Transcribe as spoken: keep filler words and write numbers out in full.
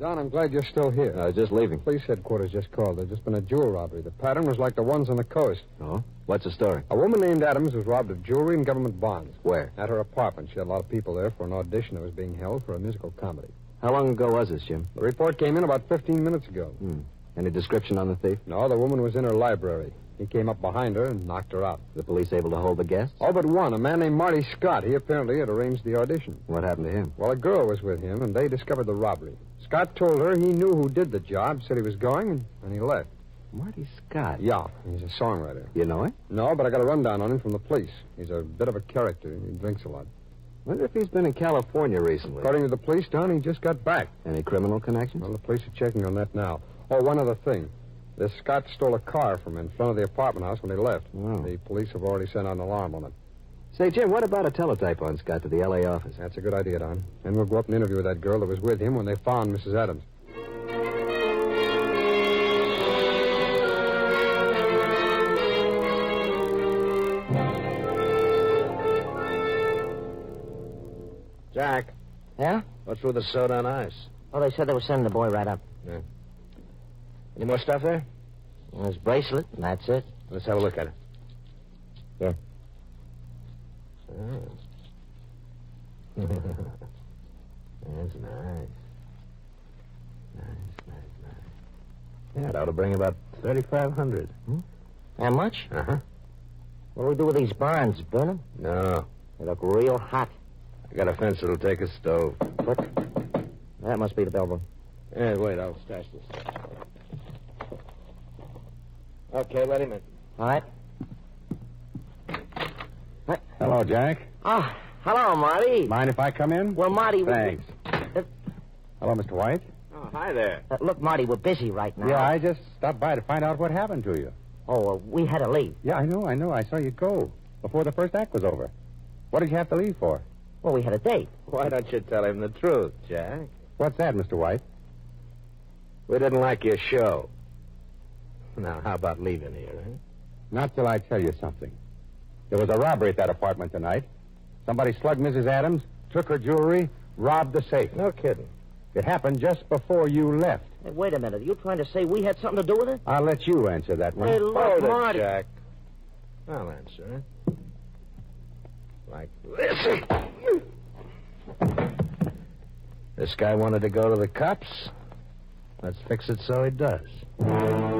Don, I'm glad you're still here. I was just leaving. Police headquarters just called. There's just been a jewel robbery. The pattern was like the ones on the coast. Oh? What's the story? A woman named Adams was robbed of jewelry and government bonds. Where? At her apartment. She had a lot of people there for an audition that was being held for a musical comedy. How long ago was this, Jim? The report came in about fifteen minutes ago. Hmm. Any description on the thief? No, the woman was in her library. He came up behind her and knocked her out. The police able to hold the guests? All but one, a man named Marty Scott. He apparently had arranged the audition. What happened to him? Well, a girl was with him, and they discovered the robbery. Scott told her he knew who did the job, said he was going, and, and he left. Marty Scott? Yeah, he's a songwriter. You know him? No, but I got a rundown on him from the police. He's a bit of a character. He drinks a lot. Wonder if he's been in California recently. According to the police, Don, he just got back. Any criminal connections? Well, the police are checking on that now. Oh, one other thing. This Scott stole a car from in front of the apartment house when he left. Oh. The police have already sent out an alarm on it. Say, Jim, what about a teletype on Scott to the L A office? That's a good idea, Don. And we'll go up and interview that girl that was with him when they found Missus Adams. Jack, Yeah? what's with the soda on ice? Oh, they said they were sending the boy right up. Yeah. Any more stuff there? Well, his bracelet, and that's it. Let's have a look at it. There. Oh. That's nice. Nice, nice, nice. Yeah, it ought to bring about thirty-five hundred. Hmm? How much? Uh-huh. What do we do with these barns? Burn them? No. They look real hot. I got a fence that'll take a stove. What? That must be the bellboy. Yeah, wait, I'll stash this. Okay, let him in. All right. What? Hello, Jack. Oh, hello, Marty. Mind if I come in? Well, Marty... we- Thanks. Uh, Hello, Mister White. Oh, hi there. uh, look, Marty, we're busy right now. Yeah, I just stopped by to find out what happened to you. Oh, uh, we had to leave. Yeah, I know, I know. I saw you go before the first act was over. What did you have to leave for? Well, we had a date. Why don't you tell him the truth, Jack? What's that, Mister White? We didn't like your show. Now, how about leaving here, eh? Not till I tell you something. There was a robbery at that apartment tonight. Somebody slugged Missus Adams, took her jewelry, robbed the safe. No kidding. It happened just before you left. Hey, wait a minute. Are you trying to say we had something to do with it? I'll let you answer that one. Hey, look, Hold it, Marty. Jack. I'll answer it. Like this. This guy wanted to go to the cops. Let's fix it so he does.